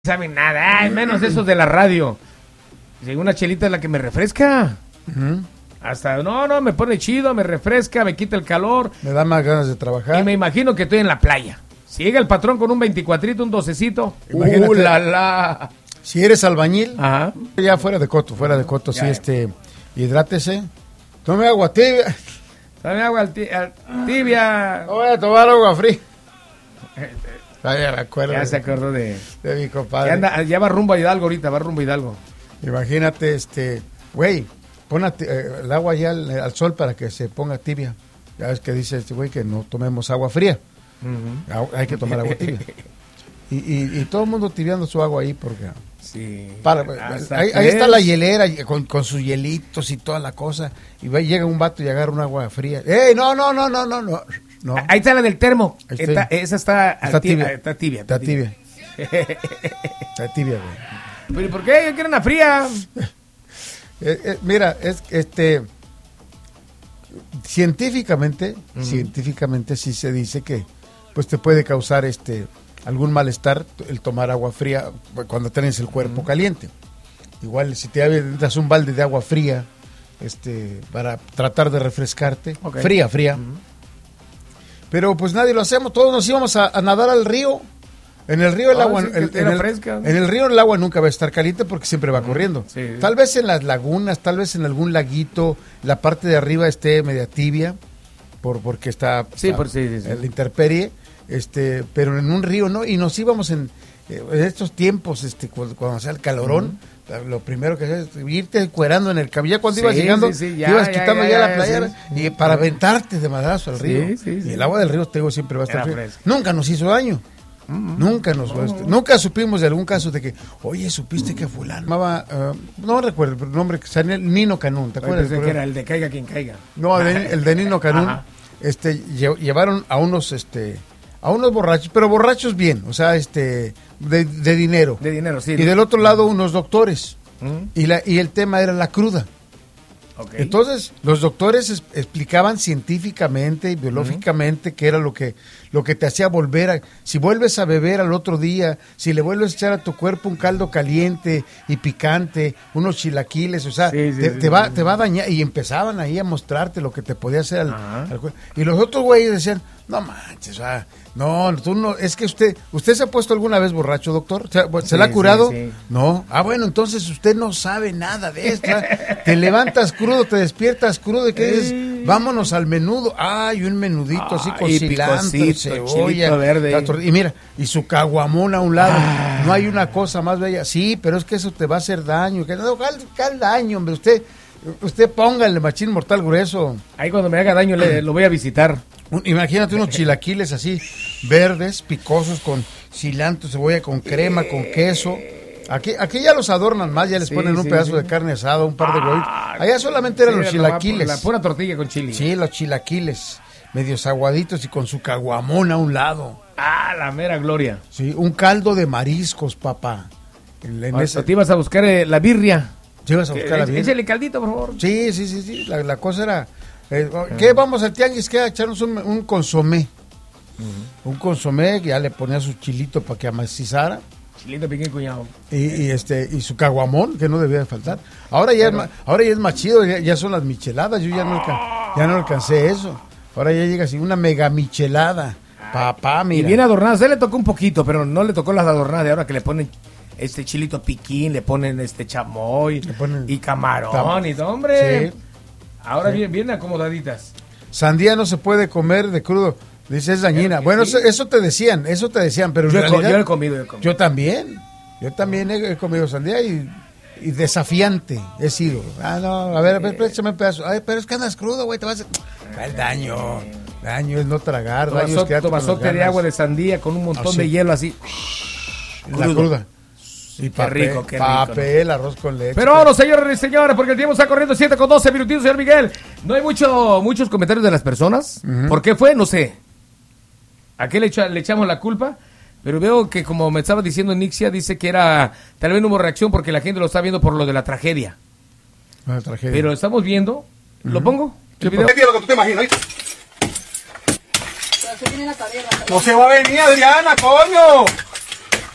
saben nada, ay, menos esos de la radio. Dice, una chelita es la que me refresca. Hasta, no, me pone chido, me refresca, me quita el calor. Me da más ganas de trabajar. Y me imagino que estoy en la playa. Si llega el patrón con un 24, un 12cito. Imagínate. La. Si eres albañil, Ajá. ya fuera de coto, Ya, sí, hidrátese. Tome agua tibia. Dame agua tibia. No voy a tomar agua fría. Ya me acuerdo. Ya se acordó de mi compadre. Ya va rumbo a Hidalgo ahorita, va rumbo a Hidalgo. Imagínate, güey, pon el agua ya al sol para que se ponga tibia. Ya ves que dice este güey que no tomemos agua fría. Hay que tomar agua tibia. Y todo el mundo tibiando su agua ahí porque... Sí. Ahí está la hielera con sus hielitos y toda la cosa. Y llega un vato y agarra un agua fría. ¡Ey, no! Ahí está la del termo. Esa está tibia. Está tibia. Está tibia. Está tibia, güey. ¿Pero por qué? Yo quiero una fría. Mira, científicamente sí se dice que pues te puede causar algún malestar el tomar agua fría cuando tienes el cuerpo caliente. Igual si te das un balde de agua fría para tratar de refrescarte, fría. Pero pues nadie lo hacemos, todos nos íbamos a nadar al río. En el río el agua en el río el agua nunca va a estar caliente porque siempre va corriendo. Sí. Tal vez en las lagunas, tal vez en algún laguito, la parte de arriba esté media tibia porque está la intemperie, pero en un río no. Y nos íbamos en estos tiempos cuando hacía el calorón. Lo primero que hacías es irte cuerando en el camino. Ya cuando ibas llegando, ibas quitando ya la playera y para aventarte de madrazo al río. Y el agua del río siempre va a estar fría. Nunca nos hizo daño. Nunca supimos de algún caso de que, oye, supiste que fulano no recuerdo el nombre, Nino Canún, ¿te acuerdas? Que era el de caiga quien caiga. No, el de Nino Canún. Llevaron a unos borrachos, pero borrachos bien, o sea, de dinero. De dinero, sí. Y del otro lado unos doctores. Y el tema era la cruda. Okay. Entonces, los doctores explicaban científicamente y biológicamente qué era lo que te hacía volver si vuelves a beber al otro día, si le vuelves a echar a tu cuerpo un caldo caliente y picante, unos chilaquiles, o sea, te va a dañar. Y empezaban ahí a mostrarte lo que te podía hacer al cuerpo. Y los otros güeyes decían, no manches, o sea, no, tú no, es que usted se ha puesto alguna vez borracho, doctor, ¿se la ha curado? Sí. No, bueno, entonces usted no sabe nada de esto, te levantas crudo, te despiertas crudo y que dices, vámonos al menudo, y un menudito así con cilantro, cebolla, verde. Y mira, y su caguamón a un lado, no hay una cosa más bella, sí, pero es que eso te va a hacer daño, ¿qué daño, hombre? Usted póngale machín mortal grueso. Ahí cuando me haga daño lo voy a visitar. Imagínate unos chilaquiles así, verdes, picosos, con cilantro, cebolla, con crema, con queso. Aquí ya los adornan más, ya les ponen un pedazo de carne asada, un par de huevitos. Allá solamente eran los chilaquiles. La pura tortilla con chile. Sí, los chilaquiles, medios aguaditos y con su caguamón a un lado. La mera gloria. Sí, un caldo de mariscos, papá. Te ibas a buscar la birria. ¿Te ibas a buscar la birria? Échale caldito, por favor. Sí, la cosa era... ¿Qué vamos al tianguis? ¿Qué? A echarnos un consomé. Un consomé que ya le ponía su chilito para que amacizara. Chilito piquín, cuñado. Y su caguamón, que no debía de faltar. Ahora ya es más chido, ya son las micheladas. Yo ya no alcancé eso. Ahora ya llega así una mega michelada. Papá, mira. Y bien adornada. Se le tocó un poquito, pero no le tocó las adornadas de ahora que le ponen chilito piquín, le ponen chamoy y camarón y todo, hombre. Sí. Ahora bien acomodaditas. Sandía no se puede comer de crudo. Dice, es dañina. Bueno, sí. Eso te decían, pero en realidad... Yo he comido. Yo también he comido sandía y desafiante he sido. No, a ver, échame un pedazo. Pero es que andas crudo, güey, te vas a... El daño es no tragar. Tomazote de agua de sandía con un montón de hielo así. La cruda. Y qué rico. Papel, arroz con leche. Pero vámonos, señores y señores, porque el tiempo está corriendo 7:12 minutitos, señor Miguel. No hay muchos comentarios de las personas. ¿Por qué fue? No sé. ¿A qué le echamos la culpa? Pero veo que, como me estaba diciendo Nixia, dice que tal vez no hubo reacción porque la gente lo está viendo por lo de la tragedia. La tragedia. Pero estamos viendo. ¿Lo pongo? ¿Qué lo que tú te imaginas? No se va a venir, Adriana, coño.